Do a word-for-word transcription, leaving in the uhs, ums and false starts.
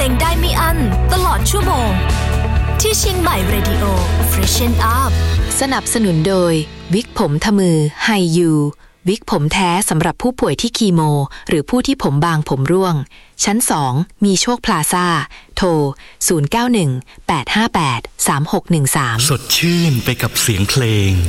งได้ไม่อั้นตลอดชั่วโมงที่เชียงใหม่ Radio Freshen Up สนับสนุนโดยวิกผมทมือไฮยูวิกผมแท้สำหรับผู้ป่วยที่คีโมหรือผู้ที่ผมบางผมร่วงชั้นสองมีโชคพลาซ่าโทรศูนย์ เก้า หนึ่ง แปด ห้า แปด สาม หก หนึ่ง สามสดชื่นไปกับเสียงเพลง